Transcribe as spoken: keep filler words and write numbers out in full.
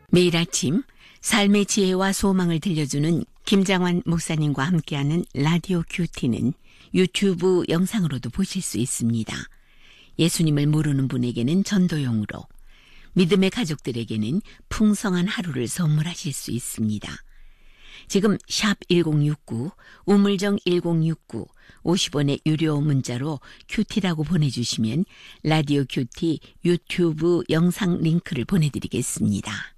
매일 아침 삶의 지혜와 소망을 들려주는 김장환 목사님과 함께하는 라디오 큐티는 유튜브 영상으로도 보실 수 있습니다. 예수님을 모르는 분에게는 전도용으로, 믿음의 가족들에게는 풍성한 하루를 선물하실 수 있습니다. 지금 샵 일공육구, 우물정 일공육구, 오십 원의 유료 문자로 큐티라고 보내주시면 라디오 큐티 유튜브 영상 링크를 보내드리겠습니다.